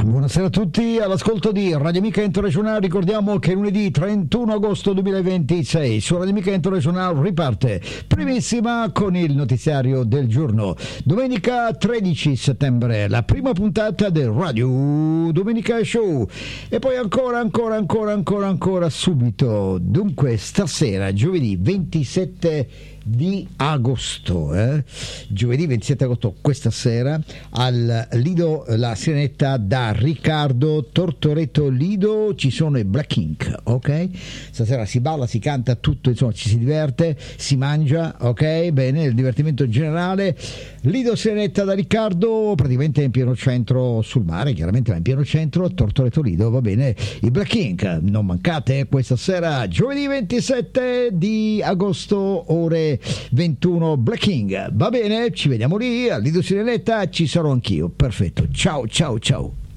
Buonasera a tutti, all'ascolto di Radio Amica Interregionale. Ricordiamo che lunedì 31 agosto 2026 su Radio Amica Interregionale riparte primissima con il notiziario del giorno. Domenica 13 settembre, la prima puntata del Radio Domenica Show. E poi ancora subito. Dunque stasera, giovedì 27 di agosto, giovedì 27 agosto, questa sera al Lido La Sirenetta da Riccardo Tortoretto Lido ci sono i Black Ink, ok? Stasera si balla, si canta tutto, insomma ci si diverte, si mangia, ok? Bene, il divertimento generale. Lido Sirenetta da Riccardo, praticamente in pieno centro sul mare, chiaramente, ma in pieno centro, Tortoretto Lido, va bene? I Black Ink, non mancate questa sera, giovedì 27 di agosto, ore 21, Black King. Va bene, ci vediamo lì al Lido Sirenetta, ci sarò anch'io. Perfetto, ciao.